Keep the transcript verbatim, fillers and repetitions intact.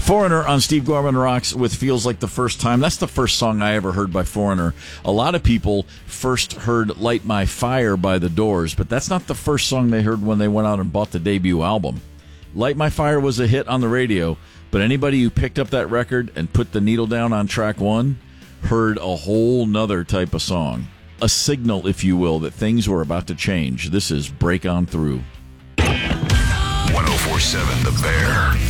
Foreigner on Steve Gorman Rocks with Feels Like the First Time. That's the first song I ever heard by Foreigner. A lot of people first heard Light My Fire by The Doors, but that's not the first song they heard when they went out and bought the debut album. Light My Fire was a hit on the radio, but anybody who picked up that record and put the needle down on track one heard a whole nother type of song. A signal, if you will, that things were about to change. This is Break On Through. one oh four point seven The Bear.